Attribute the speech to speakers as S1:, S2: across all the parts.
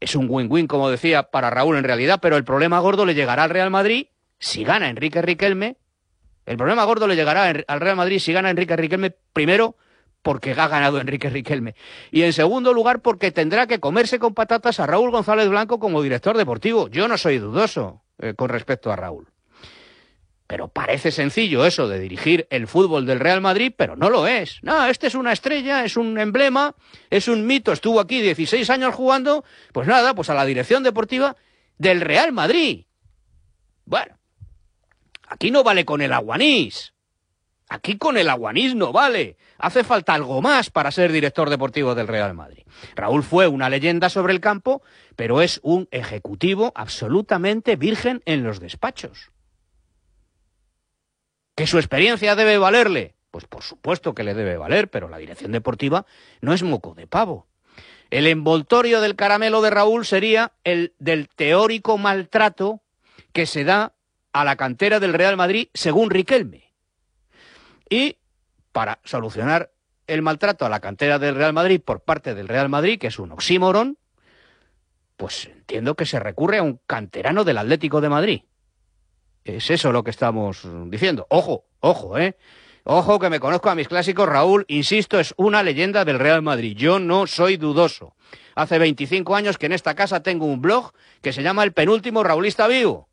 S1: Es un win-win, como decía, para Raúl en realidad, pero el problema gordo le llegará al Real Madrid si gana Enrique Riquelme. El problema gordo le llegará al Real Madrid si gana Enrique Riquelme, primero porque ha ganado Enrique Riquelme, y en segundo lugar porque tendrá que comerse con patatas a Raúl González Blanco como director deportivo. Yo no soy dudoso con respecto a Raúl. Pero parece sencillo eso de dirigir el fútbol del Real Madrid, pero no lo es. No, este es una estrella, es un emblema, es un mito, estuvo aquí 16 años jugando, pues nada, pues a la dirección deportiva del Real Madrid. Bueno, aquí no vale con el aguanís. Aquí con el aguanís no vale. Hace falta algo más para ser director deportivo del Real Madrid. Raúl fue una leyenda sobre el campo, pero es un ejecutivo absolutamente virgen en los despachos. ¿Que su experiencia debe valerle? Pues por supuesto que le debe valer, pero la dirección deportiva no es moco de pavo. El envoltorio del caramelo de Raúl sería el del teórico maltrato que se da a la cantera del Real Madrid según Riquelme. Y para solucionar el maltrato a la cantera del Real Madrid por parte del Real Madrid, que es un oxímoron, pues entiendo que se recurre a un canterano del Atlético de Madrid. Es eso lo que estamos diciendo. Ojo, ojo, Ojo que me conozco a mis clásicos. Raúl, insisto, es una leyenda del Real Madrid. Yo no soy dudoso. Hace 25 años que en esta casa tengo un blog que se llama El Penúltimo Raulista Vivo.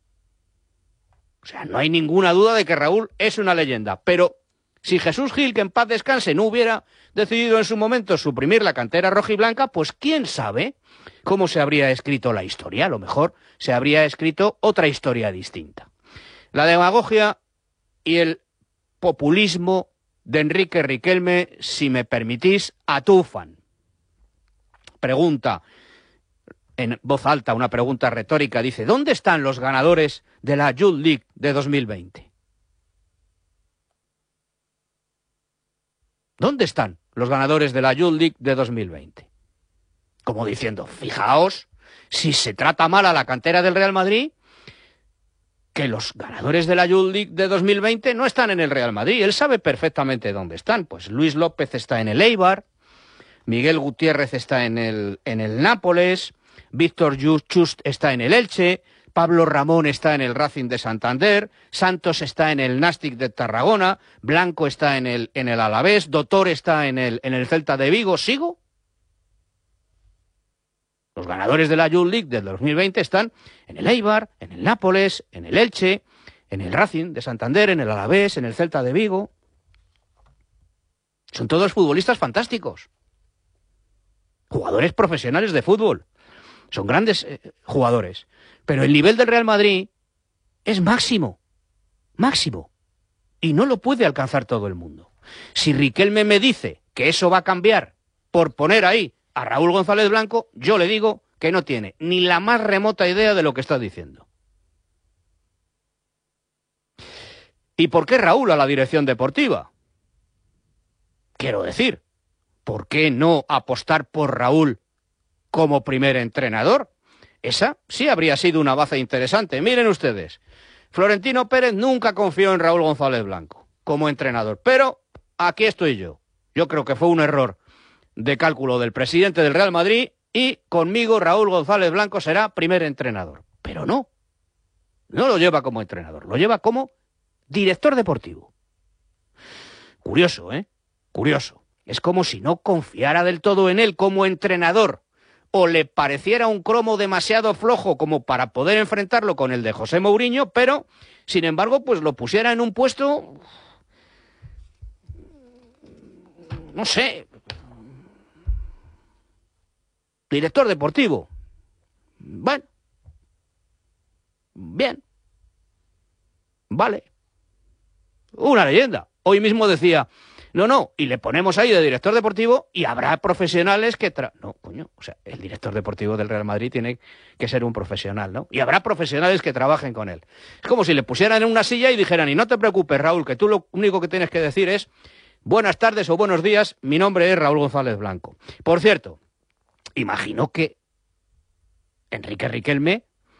S1: O sea, no hay ninguna duda de que Raúl es una leyenda. Pero si Jesús Gil, que en paz descanse, no hubiera decidido en su momento suprimir la cantera rojiblanca, pues quién sabe cómo se habría escrito la historia. A lo mejor se habría escrito otra historia distinta. La demagogia y el populismo de Enrique Riquelme, si me permitís, atufan. Pregunta en voz alta, una pregunta retórica, dice: ¿dónde están los ganadores de la Youth League de 2020? ¿Dónde están los ganadores de la Youth League de 2020? Como diciendo, fijaos, si se trata mal a la cantera del Real Madrid, que los ganadores de la Youth League de 2020 no están en el Real Madrid. Él sabe perfectamente dónde están. Pues Luis López está en el Eibar, Miguel Gutiérrez está en el Nápoles, Víctor Chust está en el Elche, Pablo Ramón está en el Racing de Santander, Santos está en el Nàstic de Tarragona, Blanco está en el Alavés, Dotor está en el Celta de Vigo. ¿Sigo? Los ganadores de la Youth League del 2020 están en el Eibar, en el Nápoles, en el Elche, en el Racing de Santander, en el Alavés, en el Celta de Vigo. Son todos futbolistas fantásticos. Jugadores profesionales de fútbol. Son grandes jugadores. Pero el nivel del Real Madrid es máximo. Máximo. Y no lo puede alcanzar todo el mundo. Si Riquelme me dice que eso va a cambiar por poner ahí a Raúl González Blanco, yo le digo que no tiene ni la más remota idea de lo que está diciendo. ¿Y por qué Raúl a la dirección deportiva? Quiero decir, ¿por qué no apostar por Raúl como primer entrenador? Esa sí habría sido una baza interesante. Miren ustedes, Florentino Pérez nunca confió en Raúl González Blanco como entrenador, pero aquí estoy yo. Yo creo que fue un error de cálculo del presidente del Real Madrid y conmigo Raúl González Blanco será primer entrenador. Pero no lo lleva como entrenador, lo lleva como director deportivo. Curioso, Curioso. Es como si no confiara del todo en él como entrenador o le pareciera un cromo demasiado flojo como para poder enfrentarlo con el de José Mourinho, pero, sin embargo, pues lo pusiera en un puesto, no sé, director deportivo. Bueno, bien, vale, una leyenda. Hoy mismo decía, no, y le ponemos ahí de director deportivo y habrá profesionales que... No, coño, o sea, el director deportivo del Real Madrid tiene que ser un profesional, ¿no? Y habrá profesionales que trabajen con él. Es como si le pusieran en una silla y dijeran, y no te preocupes, Raúl, que tú lo único que tienes que decir es buenas tardes o buenos días, mi nombre es Raúl González Blanco. Por cierto, imagino que Enrique Riquelme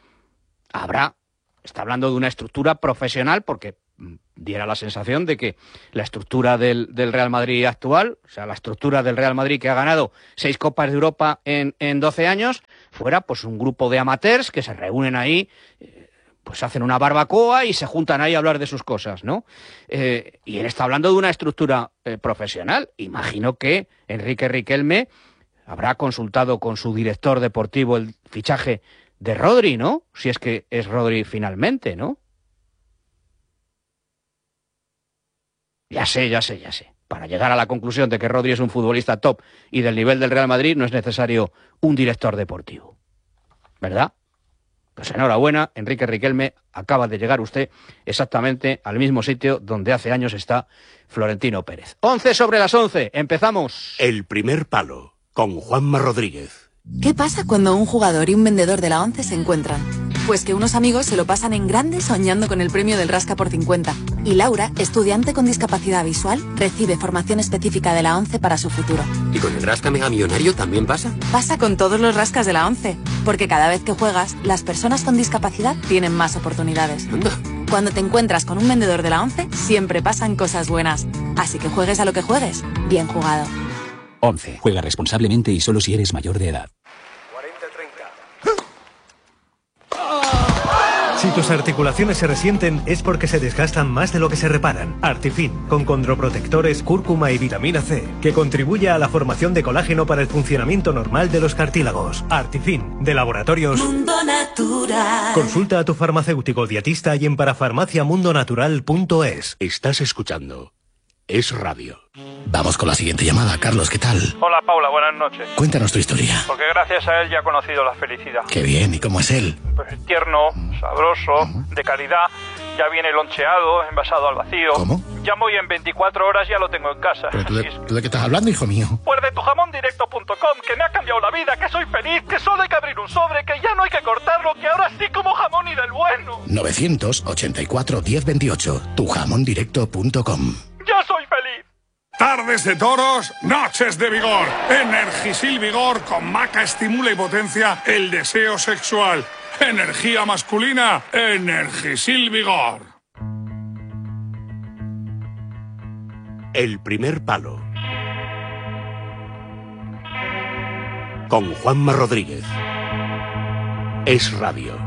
S1: está hablando de una estructura profesional porque diera la sensación de que la estructura del Real Madrid actual, o sea, la estructura del Real Madrid que ha ganado 6 Copas de Europa en 12 años, fuera pues un grupo de amateurs que se reúnen ahí, pues hacen una barbacoa y se juntan ahí a hablar de sus cosas, ¿no? Y él está hablando de una estructura profesional. Imagino que Enrique Riquelme habrá consultado con su director deportivo el fichaje de Rodri, ¿no? Si es que es Rodri finalmente, ¿no? Ya sé. Para llegar a la conclusión de que Rodri es un futbolista top y del nivel del Real Madrid no es necesario un director deportivo, ¿verdad? Pues enhorabuena, Enrique Riquelme, acaba de llegar usted exactamente al mismo sitio donde hace años está Florentino Pérez. 11 sobre las 11, empezamos.
S2: El primer palo, con Juanma Rodríguez.
S3: ¿Qué pasa cuando un jugador y un vendedor de la ONCE se encuentran? Pues que unos amigos se lo pasan en grande soñando con el premio del Rasca por 50. Y Laura, estudiante con discapacidad visual, recibe formación específica de la ONCE para su futuro.
S4: ¿Y con el Rasca Mega Millonario también pasa?
S3: Pasa con todos los rascas de la ONCE, porque cada vez que juegas, las personas con discapacidad tienen más oportunidades.
S4: Anda.
S3: Cuando te encuentras con un vendedor de la ONCE, siempre pasan cosas buenas. Así que juegues a lo que juegues, bien jugado.
S5: ONCE. Juega responsablemente y solo si eres mayor de edad.
S6: Si tus articulaciones se resienten es porque se desgastan más de lo que se reparan. Artifin, con condroprotectores, cúrcuma y vitamina C, que contribuye a la formación de colágeno para el funcionamiento normal de los cartílagos. Artifin, de Laboratorios
S7: Mundo Natural.
S6: Consulta a tu farmacéutico dietista y en parafarmaciamundonatural.es.
S2: Estás escuchando Es Radio.
S8: Vamos con la siguiente llamada. Carlos, ¿qué tal?
S9: Hola, Paula, buenas noches.
S8: Cuéntanos tu historia.
S9: Porque gracias a él ya he conocido la felicidad.
S8: Qué bien, ¿y cómo es él?
S9: Pues tierno, sabroso, de calidad. Ya viene loncheado, envasado al vacío.
S8: ¿Cómo?
S9: Llamo y en 24 horas ya lo tengo en casa.
S8: ¿Pero tú de qué estás hablando, hijo mío?
S9: Pues de tujamondirecto.com, que me ha cambiado la vida, que soy feliz, que solo hay que abrir un sobre, que ya no hay que cortarlo, que ahora sí como jamón y del bueno.
S8: 984 1028, tujamondirecto.com.
S9: ¡Ya soy feliz!
S10: Tardes de toros, noches de vigor. Energisil Vigor con maca estimula y potencia el deseo sexual. Energía masculina, Energisil Vigor.
S2: El primer palo, con Juanma Rodríguez. Es Radio.